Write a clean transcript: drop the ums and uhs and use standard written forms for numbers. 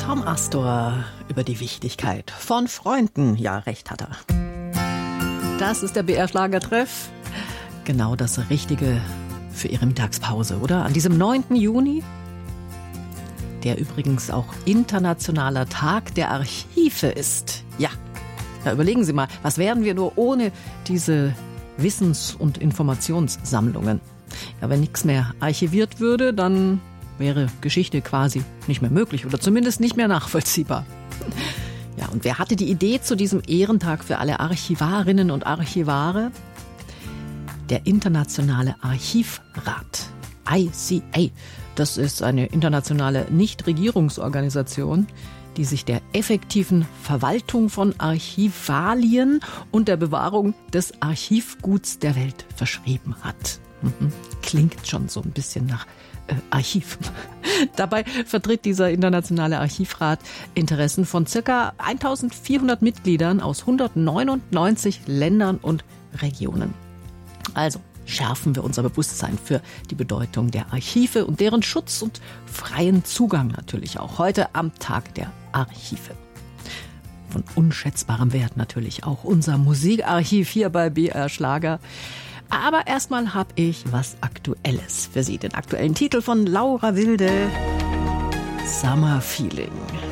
Tom Astor über die Wichtigkeit von Freunden. Ja, recht hat er. Das ist der BR-Schlagertreff. Genau das Richtige für Ihre Mittagspause, oder? An diesem 9. Juni, der übrigens auch internationaler Tag der Archive ist. Ja, da überlegen Sie mal, was wären wir nur ohne diese Wissens- und Informationssammlungen? Ja, wenn nichts mehr archiviert würde, dann wäre Geschichte quasi nicht mehr möglich oder zumindest nicht mehr nachvollziehbar. Ja, und wer hatte die Idee zu diesem Ehrentag für alle Archivarinnen und Archivare? Der Internationale Archivrat, ICA. Das ist eine internationale Nichtregierungsorganisation, die sich der effektiven Verwaltung von Archivalien und der Bewahrung des Archivguts der Welt verschrieben hat. Klingt schon so ein bisschen nach Archiv. Dabei vertritt dieser internationale Archivrat Interessen von ca. 1400 Mitgliedern aus 199 Ländern und Regionen. Also schärfen wir unser Bewusstsein für die Bedeutung der Archive und deren Schutz und freien Zugang natürlich auch heute am Tag der Archive. Von unschätzbarem Wert natürlich auch unser Musikarchiv hier bei BR Schlager. Aber erstmal habe ich was Aktuelles für Sie. Den aktuellen Titel von Laura Wilde, Summer Feeling.